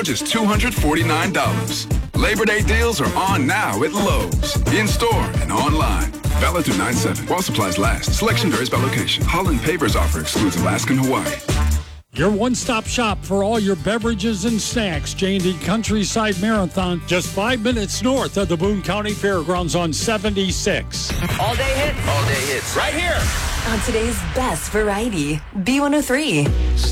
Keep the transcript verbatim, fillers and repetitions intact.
just two hundred forty-nine dollars. Labor Day deals are on now at Lowe's. In-store and online. Valid through nine seven. While supplies last. Selection varies by location. Holland Pavers offer excludes Alaska and Hawaii. Your one-stop shop for all your beverages and snacks. J and D Countryside Marathon, just five minutes north of the Boone County Fairgrounds on seventy-six. All day hits. All day hits. Right here. On today's best variety, B one oh three.